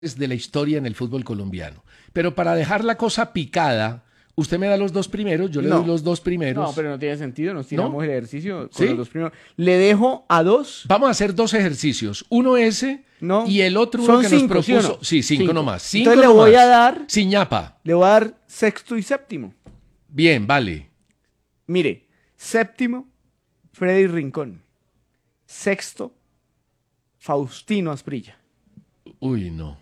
de la historia en el fútbol colombiano. Pero para dejar la cosa picada, usted me da los dos primeros, yo le doy los dos primeros. No, pero no tiene sentido, nos tiramos el ejercicio con ¿Sí? los dos primeros. Le dejo a dos. Vamos a hacer dos ejercicios, uno ese y el otro Son uno que cinco, nos propuso. ¿sí o no? Sí, cinco nomás. Cinco Entonces le voy a dar... Sin ñapa. Le voy a dar sexto y séptimo. Bien, vale. Mire, séptimo, Freddy Rincón. Sexto, Faustino Asprilla. Uy, no.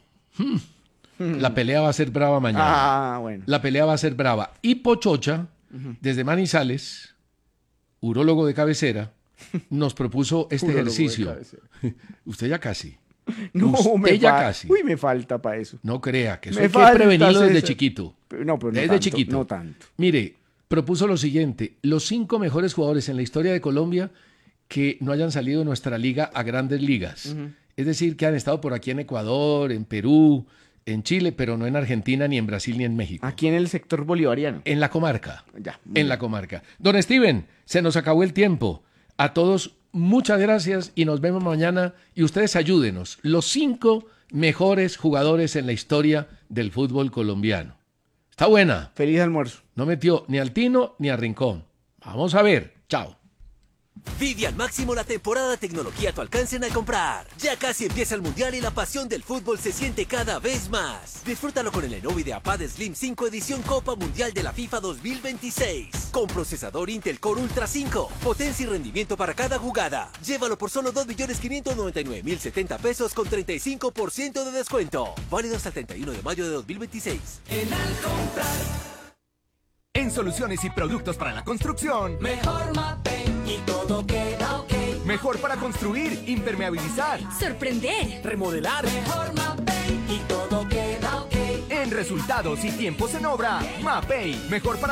La pelea va a ser brava mañana. Bueno. La pelea va a ser brava. Y Pochocha, desde Manizales, urólogo de cabecera, nos propuso este ejercicio. Usted ya casi. No, usted ya casi. Uy, me falta para eso. No crea, que eso Me hay que falta, prevenirlo desde César. chiquito. No, pero no Desde tanto, chiquito. no tanto. Mire, propuso lo siguiente: los 5 mejores jugadores en la historia de Colombia que no hayan salido de nuestra liga a grandes ligas. Es decir, que han estado por aquí en Ecuador, en Perú, en Chile, pero no en Argentina, ni en Brasil, ni en México. Aquí en el sector bolivariano. En la comarca. Ya. En la comarca. Don Steven, se nos acabó el tiempo. A todos, muchas gracias y nos vemos mañana. Y ustedes ayúdenos. Los 5 mejores jugadores en la historia del fútbol colombiano. Está buena. Feliz almuerzo. No metió ni al Tino ni a Rincón. Vamos a ver. Chao. Vive al máximo la temporada de tecnología a tu alcance en Al Comprar. Ya casi empieza el Mundial y la pasión del fútbol se siente cada vez más. Disfrútalo con el Lenovo IdeaPad Slim 5 edición Copa Mundial de la FIFA 2026. Con procesador Intel Core Ultra 5. Potencia y rendimiento para cada jugada. Llévalo por solo 2.599.070 pesos con 35% de descuento. Válido hasta el 31 de mayo de 2026. En Al Comprar. En soluciones y productos para la construcción. Mejor Mapei y todo queda ok. Mejor para construir, impermeabilizar, sorprender, remodelar. Mejor Mapei y todo queda ok. En resultados y tiempos en obra, Mapei. Mejor para